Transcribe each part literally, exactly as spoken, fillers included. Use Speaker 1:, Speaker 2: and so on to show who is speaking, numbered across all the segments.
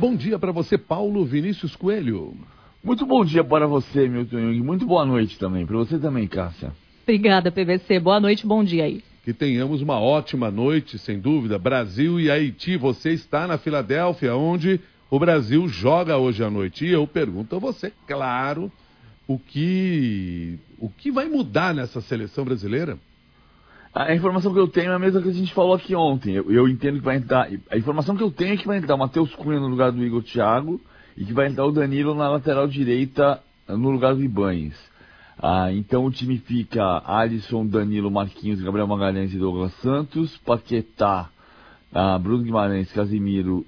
Speaker 1: bom dia para você, Paulo Vinícius Coelho.
Speaker 2: Muito bom dia para você, Milton Jung. Muito boa noite também. Para você também, Cássia.
Speaker 3: Obrigada, P V C. Boa noite, bom dia aí.
Speaker 1: Que tenhamos uma ótima noite, sem dúvida. Brasil e Haiti, você está na Filadélfia, onde o Brasil joga hoje à noite. E eu pergunto a você, claro, o que, o que vai mudar nessa seleção brasileira?
Speaker 2: A informação que eu tenho é a mesma que a gente falou aqui ontem. Eu, eu entendo que vai entrar... A informação que eu tenho é que vai entrar o Matheus Cunha no lugar do Igor Thiago e que vai entrar o Danilo na lateral direita no lugar do Ibáñez. Ah, então o time fica Alisson, Danilo, Marquinhos, Gabriel Magalhães e Douglas Santos, Paquetá, ah, Bruno Guimarães, Casimiro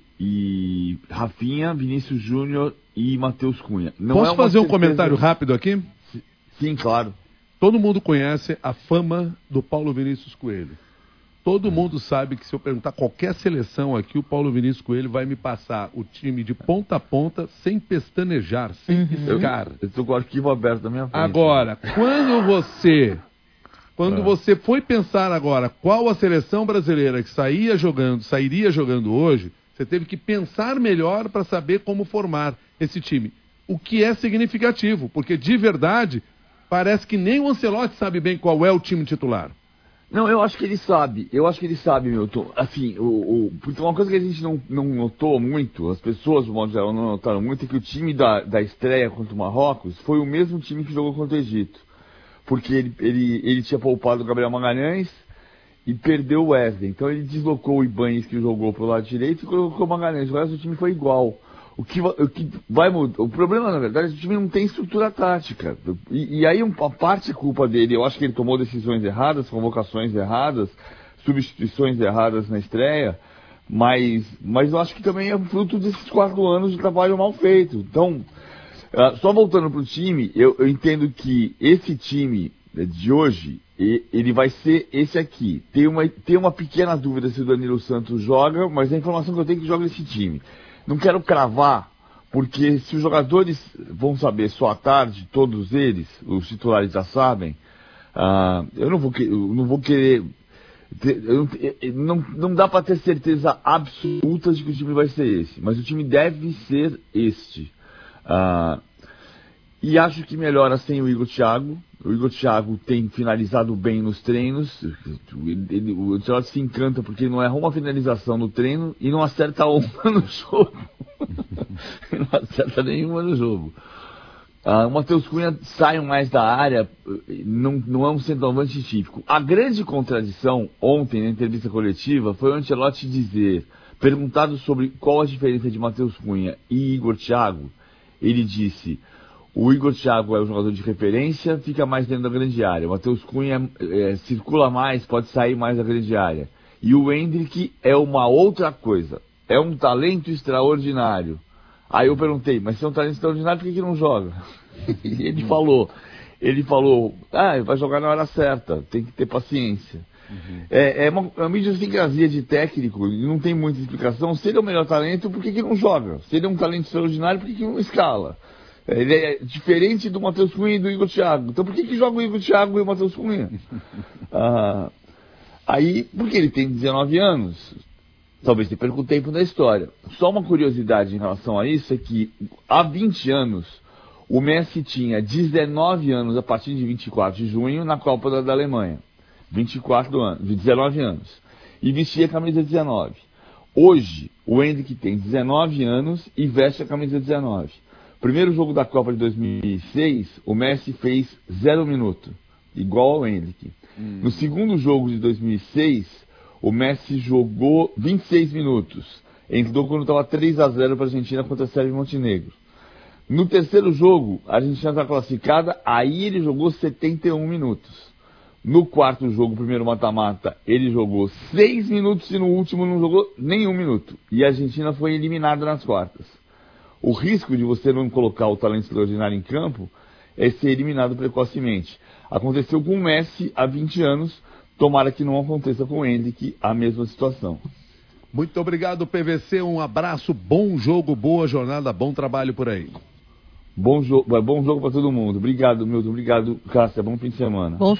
Speaker 2: e Rafinha, Vinícius Júnior e Matheus Cunha. Não
Speaker 1: Posso
Speaker 2: é
Speaker 1: fazer um
Speaker 2: certeza...
Speaker 1: comentário rápido aqui?
Speaker 2: Sim, claro.
Speaker 1: Todo mundo conhece a fama do Paulo Vinícius Coelho. Todo mundo sabe que se eu perguntar qualquer seleção aqui, o Paulo Vinícius Coelho vai me passar o time de ponta a ponta, sem pestanejar, sem piscar.
Speaker 2: Eu estou com o arquivo aberto na minha frente.
Speaker 1: Agora, quando você, quando
Speaker 2: é.
Speaker 1: você foi pensar agora qual a seleção brasileira que saía jogando, sairia jogando hoje, você teve que pensar melhor para saber como formar esse time. O que é significativo, porque de verdade... Parece que nem o Ancelotti sabe bem qual é o time titular.
Speaker 2: Não, eu acho que ele sabe. Eu acho que ele sabe, Milton. Assim, o, o, porque uma coisa que a gente não, não notou muito, as pessoas, do modo geral, não notaram muito, é que o time da, da estreia contra o Marrocos foi o mesmo time que jogou contra o Egito. Porque ele, ele, ele tinha poupado o Gabriel Magalhães e perdeu o Wesley. Então ele deslocou o Ibáñez, que jogou pro lado direito, e colocou o Magalhães. O resto do time foi igual. O que, o que vai mudar? O problema, na verdade, é que o time não tem estrutura tática. E, e aí, uma parte é culpa dele. Eu acho que ele tomou decisões erradas, convocações erradas, substituições erradas na estreia. Mas, mas eu acho que também é fruto desses quatro anos de trabalho mal feito. Então, uh, só voltando para o time, eu, eu entendo que esse time de hoje, ele vai ser esse aqui. Tem uma, tem uma pequena dúvida se o Danilo Santos joga, mas a informação que eu tenho é que joga esse time. Não quero cravar, porque se os jogadores vão saber só à tarde, todos eles, os titulares já sabem, uh, eu, não vou, eu não vou querer... Ter, eu não, não, não dá para ter certeza absoluta de que o time vai ser esse, mas o time deve ser este. Uh, e acho que melhora sem o Igor Thiago. O Igor Thiago tem finalizado bem nos treinos. Ele, ele, o Ancelotti se encanta porque ele não erra uma finalização no treino e não acerta uma no jogo. Não acerta nenhuma no jogo. Ah, o Matheus Cunha sai mais da área, não, não é um centroavante típico. A grande contradição ontem na entrevista coletiva foi o Ancelotti dizer, perguntado sobre qual a diferença de Matheus Cunha e Igor Thiago, ele disse... O Igor Thiago é o jogador de referência, fica mais dentro da grande área. O Matheus Cunha é, circula mais, pode sair mais da grande área. E o Endrick é uma outra coisa. É um talento extraordinário. Aí eu perguntei, mas se é um talento extraordinário, por que, que não joga? E ele falou, ele falou, ah, vai jogar na hora certa, tem que ter paciência. Uhum. É, é uma, uma idiosincrasia de técnico, e não tem muita explicação. Se ele é o melhor talento, por que, que não joga? Se ele é um talento extraordinário, por que, que não escala? Ele é diferente do Matheus Cunha e do Igor Thiago. Então por que, que joga o Igor Thiago e o Matheus Cunha? ah, aí, porque ele tem dezenove anos. Talvez tenha perco o tempo da história. Só uma curiosidade em relação a isso é que há vinte anos o Messi tinha dezenove anos a partir de vinte e quatro de junho na Copa da, da Alemanha. vinte e quatro anos, dezenove anos. E vestia a camisa dezenove. Hoje, o Endrick tem dezenove anos e veste a camisa dezenove. Primeiro jogo da Copa de dois mil e seis, o Messi fez zero minuto, igual ao Endrick. Hum. No segundo jogo de dois mil e seis, o Messi jogou vinte e seis minutos. Entrou quando estava três a zero para a Argentina contra a Sérvia e Montenegro. No terceiro jogo, a Argentina está classificada, aí ele jogou setenta e um minutos. No quarto jogo, primeiro mata-mata, ele jogou seis minutos e no último não jogou nenhum minuto. E a Argentina foi eliminada nas quartas. O risco de você não colocar o talento extraordinário em campo é ser eliminado precocemente. Aconteceu com o Messi há vinte anos, tomara que não aconteça com o Endrick a mesma situação.
Speaker 1: Muito obrigado, P V C, um abraço, bom jogo, boa jornada, bom trabalho por aí.
Speaker 2: Bom jogo, bom jogo para todo mundo. Obrigado, Milton, obrigado, Cássia, bom fim de semana.
Speaker 3: Bom